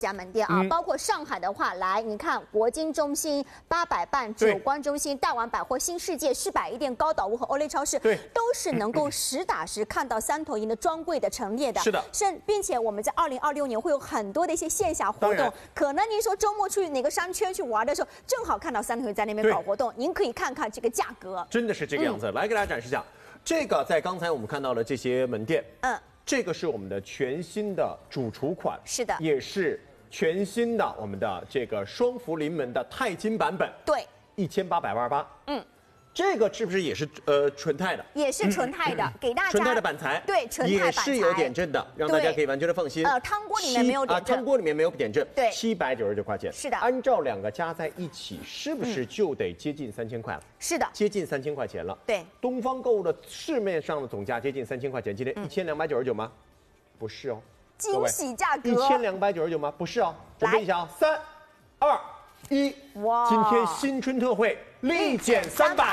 家门店啊，包括上海的话，来你看国金中心、800伴、久光中心、大丸百货、新世界、世百一店、高岛屋和欧莱超市， 对， 都是能够实打实看到三头鹰的专柜的陈列的。 是的， 并且我们在2026年会有很多的一些线下活动，可能您说周末去哪个商圈去玩的时候，正好看到三头鹰在那边搞活动，您可以看看这个价格， 真的是这个样子。来给大家展示一下，这个在刚才我们看到的这些门店，这个是我们的全新的主厨款， 是的， 也是。全新的我们的这个双福临门的钛金版本， 对 ，1888，这个是不是也是纯钛的？ 也是纯钛的，给大家纯钛的板材， 对，纯钛板材也是有点阵的，让大家可以完全的放心。 汤锅里面没有点阵， 汤锅里面没有点阵， 对 ，799块钱。 是的， 按照两个加在一起，是不是就得接近3000块了？ 是的， 接近3000块钱了。 对， 东方购物的市面上的总价接近3000块钱，今天1299吗？不是哦。 惊喜价格 1299吗？不是哦，准备一下啊，3、2、1，哇！今天新春特惠，立减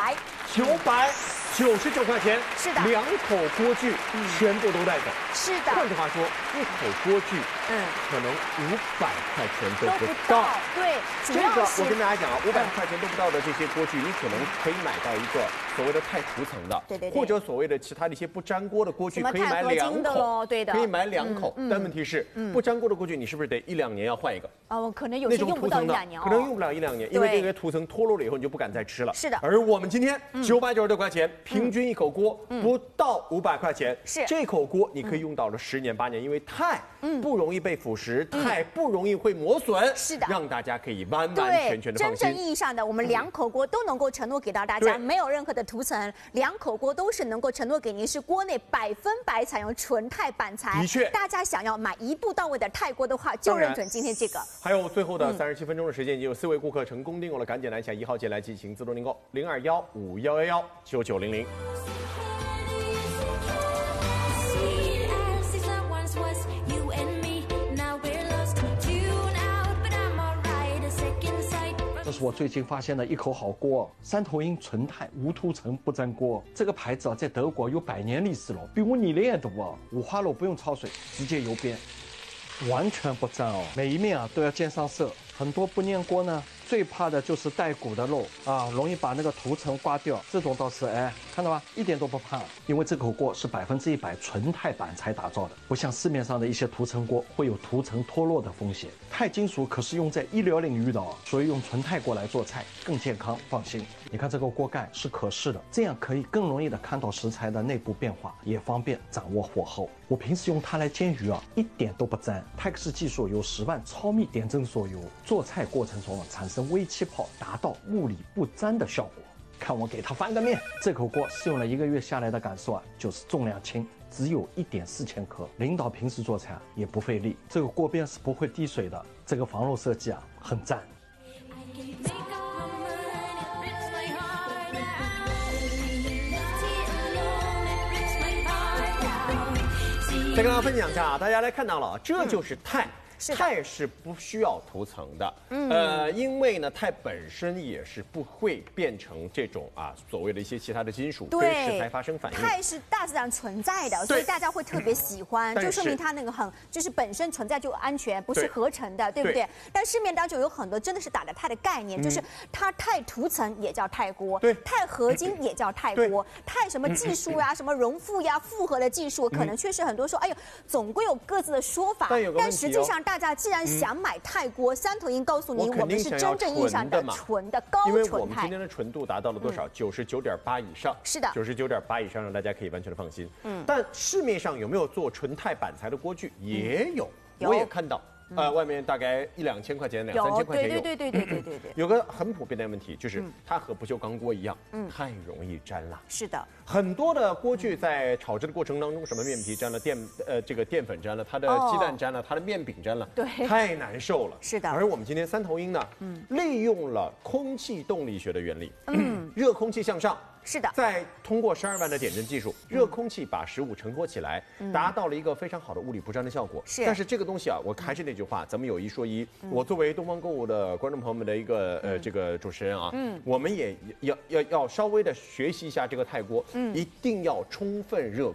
300，999块钱， 是的 ，2口锅具全部都带走， 是的。 换句话说，1口锅具，可能500块钱都不到。 对， 这个我跟大家讲啊，500块钱都不到的这些锅具，你可能可以买到一个所谓的钛涂层的， 对， 或者所谓的其他的一些不粘锅的锅具，可以买2口， 对的， 可以买2口。但问题是，不粘锅的锅具，你是不是得1-2年要换一个？ 哦，可能有些用不到1-2年， 可能用不了1-2年，因为这个涂层脱落了以后，你就不敢再吃了。 是的。 而我们今天999块钱，平均1口锅不到500块钱， 是这口锅你可以用到了10年8年，因为钛不容易被腐蚀，钛不容易会磨损， 是的， 让大家可以完全的放心。 真正意义上的，我们2口锅都能够承诺给到大家，没有任何的涂层，2口锅都是能够承诺给您是锅内100%采用纯钛板材。 的确， 大家想要买一步到位的钛锅的话，就认准今天这个。 还有最后的37分钟的时间，已经有4位顾客成功订购了，赶紧来抢1号键来进行自动订购，0215119900。 这是我最近发现的一口好锅，三头鹰纯钛无涂层不粘锅。这个牌子啊，在德国有100年历史了，比我年龄也多啊。五花肉不用焯水，直接油煸，完全不粘哦。每一面啊都要煎上色。很多不粘锅呢，最怕的就是带骨的肉啊，容易把那个涂层刮掉。这种倒是看到吧，一点都不怕，因为这口锅是100%纯钛板材打造的，不像市面上的一些涂层锅会有涂层脱落的风险。钛金属可是用在医疗领域的所以用纯钛锅来做菜更健康放心。你看这个锅盖是可视的，这样可以更容易的看到食材的内部变化，也方便掌握火候。我平时用它来煎鱼啊，一点都不粘。泰克斯技术由10万超密点阵所有，做菜过程中产生微气泡，达到物理不粘的效果。看我给它翻个面。这口锅试用了1个月下来的感受啊，就是重量轻，只有1.4千克。领导平时做菜啊也不费力，这个锅边是不会滴水的。这个防漏设计啊很赞。 再跟大家分享一下啊，大家来看到了，这就是钛。钛是不需要涂层的，因为呢，钛本身也是不会变成这种所谓的一些其他的金属跟食材发生反应。 钛是大自然存在的，所以大家会特别喜欢，就说明它那个就是本身存在就安全，不是合成的，对不对？但市面当中有很多真的是打着钛的概念，就是它钛涂层也叫钛锅，钛合金也叫钛锅，钛什么技术呀，什么熔复呀、复合的技术，可能确实很多说，哎呦，总归有各自的说法，但实际上。大家既然想买钛锅，三头鹰告诉你，我们是真正意义上的纯的高纯钛。 因为我们今天的纯度达到了多少？99.8以上。是的，99.8以上，让大家可以完全的放心。但市面上有没有做纯钛板材的锅具？也有，我也看到。外面大概1-2千块钱，2-3千块钱有。对。有个很普遍的问题，就是它和不锈钢锅一样，太容易粘了。 是的。 很多的锅具在炒制的过程当中，什么面皮粘了，这个淀粉粘了，它的鸡蛋粘了，它的面饼粘了， 对， 太难受了。 是的。 而我们今天三头鹰呢，利用了空气动力学的原理，热空气向上。 是的， 再通过12万的点阵技术，热空气把食物承托起来，达到了一个非常好的物理不粘的效果。但是这个东西啊，我还是那句话，咱们有一说一。我作为东方购物的观众朋友们的一个这个主持人啊，我们也要稍微的学习一下这个钛锅，一定要充分热锅。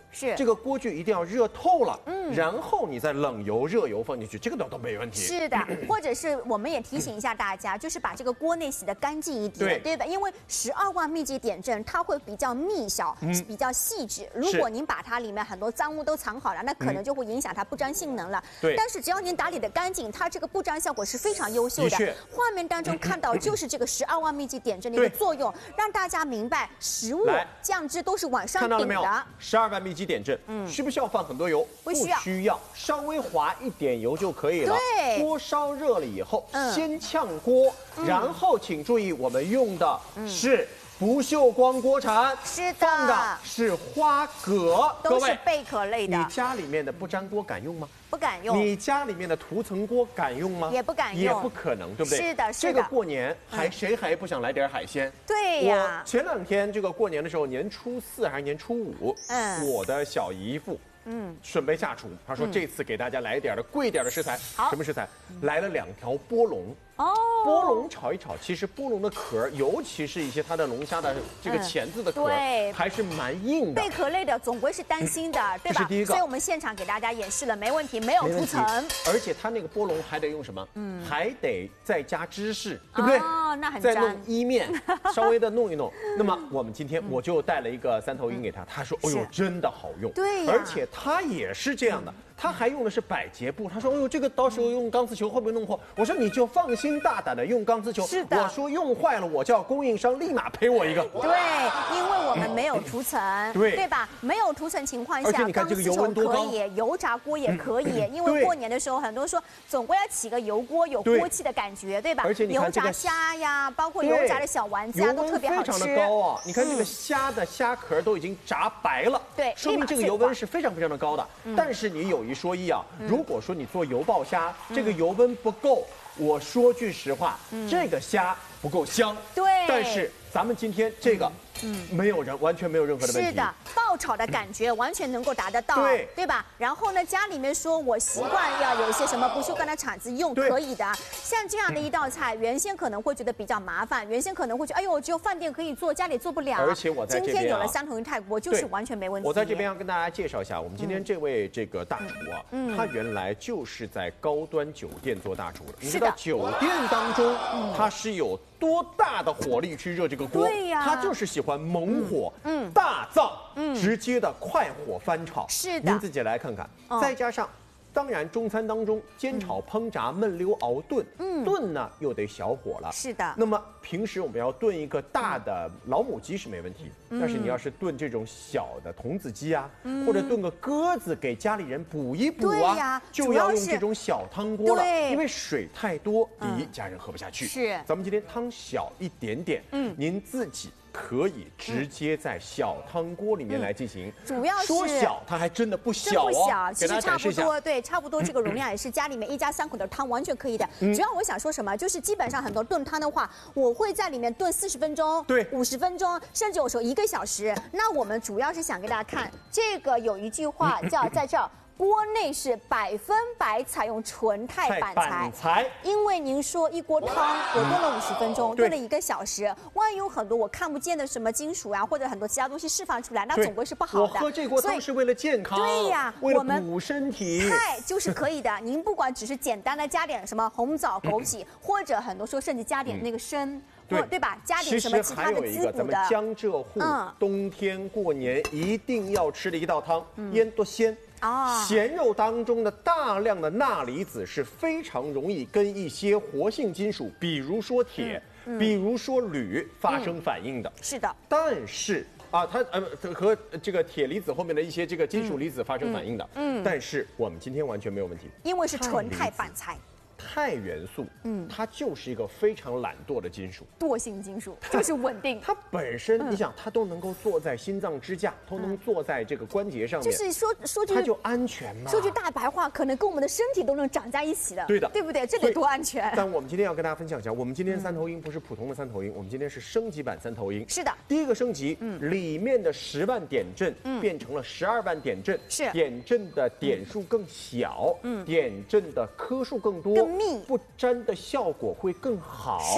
是这个锅具一定要热透了，然后你再冷油、热油放进去，这个都没问题。 是的，或者是我们也提醒一下大家，就是把这个锅内洗得干净一点，对吧？因为12万秘籍点阵它会比较密小，比较细致。如果您把它里面很多脏污都藏好了，那可能就会影响它不粘性能了。 对。 但是只要您打理得干净，它这个不粘效果是非常优秀的。画面当中看到就是这个12万秘籍点阵的一个作用，让大家明白食物酱汁都是往上顶的。 12万秘籍点阵，需不需要放很多油？ 不需要， 稍微滑一点油就可以了。 对， 锅烧热了以后，先炝锅，然后请注意，我们用的是不锈钢锅铲， 是的， 放的是花蛤， 都是贝壳类的。 你家里面的不粘锅敢用吗？ 不敢用。 你家里面的涂层锅敢用吗？ 也不敢用， 也不可能，对不对？ 是的， 这个过年谁还不想来点海鲜？ 对呀。 我前2天这个过年的时候，年初4还是年初5，我的小姨夫。准备下厨，他说这次给大家来一点的贵一点的食材。什么食材？来了2条波龙。波龙炒一炒，其实波龙的壳，尤其是一些它的龙虾的这个钳子的壳，还是蛮硬的。 贝壳类的总归是担心的，对吧？ 这是第一个。 所以我们现场给大家演示了，没问题，没有涂层。 而且它那个波龙还得用什么？还得再加芝士，对不对？ 那很再弄意面，稍微的弄一弄。那么我们今天我就带了一个3头鹰给他，他说：“哎呦，真的好用。” 对呀。 而且他也是这样的。他还用的是百洁布，他说：“哎呦，这个到时候用钢丝球会不会弄坏？”我说：“你就放心大胆的用钢丝球。” 是的。 我说用坏了，我叫供应商立马赔我一个。 对，因为我们没有涂层，对吧？没有涂层情况下， 钢丝球可以，油炸锅也可以。因为过年的时候，很多人说总归要起个油锅，有锅气的感觉，对吧？ 而且你看油炸虾呀，包括油炸的小丸子啊，都特别好吃。 非常的高啊！你看这个虾的虾壳都已经炸白了， 对， 说明这个油温是非常非常的高的。但是你有一说一啊。如果说你做油爆虾，这个油温不够，我说句实话，这个虾不够香。 对， 但是咱们今天这个，完全没有任何的问题。 是的，爆炒的感觉完全能够达得到，对吧？然后呢，家里面说我习惯要有一些什么不锈钢的铲子用，可以的。像这样的一道菜，原先可能会觉得比较麻烦，原先可能会觉得，哎呦，只有饭店可以做，家里做不了。 而且我在这边今天有了3头鹰泰国，就是完全没问题。 我在这边要跟大家介绍一下，我们今天这位这个大厨啊，他原来就是在高端酒店做大厨的。你知道酒店当中，他是有多大的火力去热这个锅？ 对呀， 他就是喜欢猛火，大灶，直接的快火翻炒。 是的， 您自己来看看，再加上。当然，中餐当中煎炒烹炸焖溜熬炖，炖呢又得小火了。 是的。 那么平时我们要炖一个大的老母鸡是没问题，但是你要是炖这种小的童子鸡啊，或者炖个鸽子给家里人补一补啊，就要用这种小汤锅了，因为水太多，第一家人喝不下去。 是。 咱们今天汤小一点点，您自己。可以直接在小汤锅里面来进行， 主要是说小，它还真的不小哦。 其实差不多，对，差不多这个容量也是家里面1家3口的汤完全可以的。主要我想说什么，就是基本上很多炖汤的话，我会在里面炖40分钟， 对 ，50分钟，甚至有时候1个小时。那我们主要是想给大家看，这个有一句话叫在这儿。锅内是100%采用纯钛板材，因为您说一锅汤我炖了50分钟，炖了1个小时，万一有很多我看不见的什么金属啊，或者很多其他东西释放出来，那总归是不好的。 我喝这锅汤是为了健康， 对呀， 为了补身体。 钛就是可以的，您不管只是简单的加点什么红枣、枸杞，或者很多时候甚至加点那个参。对吧？加点什么其他的滋补的。 咱们江浙沪冬天过年一定要吃的一道汤，腌多鲜。咸肉当中的大量的钠离子是非常容易跟一些活性金属，比如说铁，比如说铝发生反应的。 是的。 但是它和这个铁离子后面的一些这个金属离子发生反应的。但是我们今天完全没有问题， 因为是纯钛板材。 钛元素，它就是一个非常懒惰的金属， 惰性金属，就是稳定。 它本身，你想，它都能够坐在心脏支架，都能坐在这个关节上面， 就是说句， 它就安全嘛。 说句大白话，可能跟我们的身体都能长在一起的。 对的， 对不对？这得多安全。 但我们今天要跟大家分享一下，我们今天3头鹰不是普通的3头鹰，我们今天是升级版3头鹰。 是的， 第一个升级，里面的10万点阵变成了12万点阵， 是点阵的点数更小，点阵的颗数更多， 更密， 不粘的效果会更好。 是的。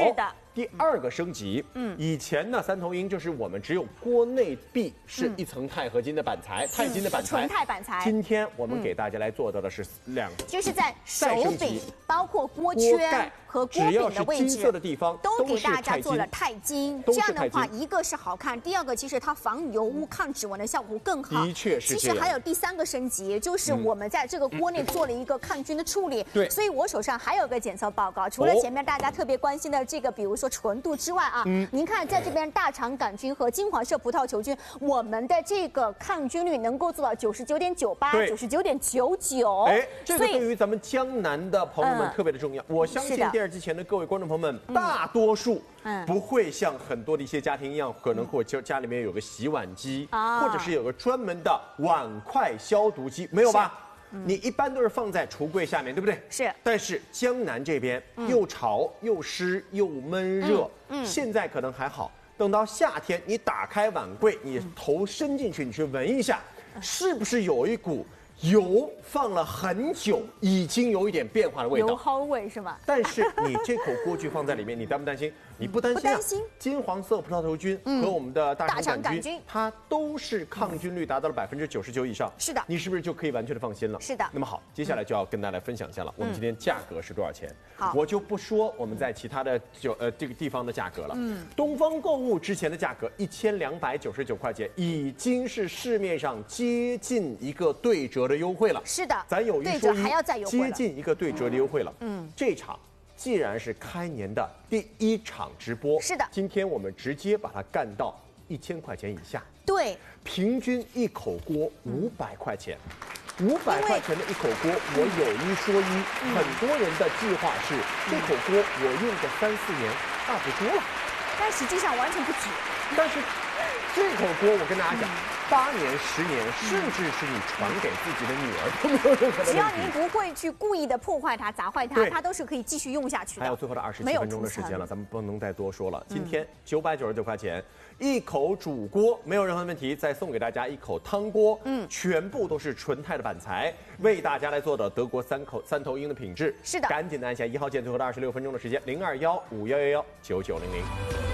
第二个升级，以前呢三头鹰就是我们只有锅内壁是一层钛合金的板材，钛金的板材， 纯钛板材。 今天我们给大家来做到的是就是在手柄，包括锅圈和锅柄的位置， 金色的地方都给大家做了钛金。这样的话，一个是好看，第二个其实它防油污、抗指纹的效果更好。 的确是这样。 其实还有第三个升级，就是我们在这个锅内做了一个抗菌的处理。 对， 所以我手上还有个检测报告，除了前面大家特别关心的这个，比如说纯度之外啊，您看在这边大肠杆菌和金黄色葡萄球菌，我们的这个抗菌率能够做到99.98、99.99。 哎，这个对于咱们江南的朋友们特别的重要。我相信电视机前的各位观众朋友们，大多数不会像很多的一些家庭一样，可能或者家里面有个洗碗机，或者是有个专门的碗筷消毒机，没有吧？你一般都是放在橱柜下面，对不对？ 是。 但是江南这边又潮又湿又闷热，现在可能还好，等到夏天，你打开碗柜，你头伸进去，你去闻一下，是不是有一股油放了很久，已经有一点变化的味道？ 油蒿味是吗？ 但是你这口锅具放在里面，你担不担心？你不担心啊？ 不担心。 金黄色葡萄球菌和我们的大肠杆菌，它都是抗菌率达到了99%以上。 是的。 你是不是就可以完全的放心了？ 是的。 那么好，接下来就要跟大家来分享一下了。我们今天价格是多少钱？ 好， 我就不说我们在其他的这个地方的价格了。东方购物之前的价格1299块钱，已经是市面上接近一个对折的优惠了。 是的。 咱有一说一， 还要再优惠了， 接近一个对折的优惠了。这场既然是开年的第1场直播， 是的， 今天我们直接把它干到1000块钱以下。 对， 平均一口锅500块钱，500块钱的一口锅，我有一说一，很多人的计划是这口锅我用个3、4年差不多了， 但实际上完全不止。 但是这口锅我跟大家讲，8年、10年，甚至是你传给自己的女儿都没有任何的问题。 只要您不会去故意的破坏它、砸坏它，它都是可以继续用下去的。 还有最后的27分钟的时间了，咱们不能再多说了。今天999块钱一口煮锅，没有任何问题。再送给大家一口汤锅，全部都是纯钛的板材，为大家来做的德国三头鹰的品质。 是的， 赶紧的按下1号键，最后的26分钟的时间，0215111990。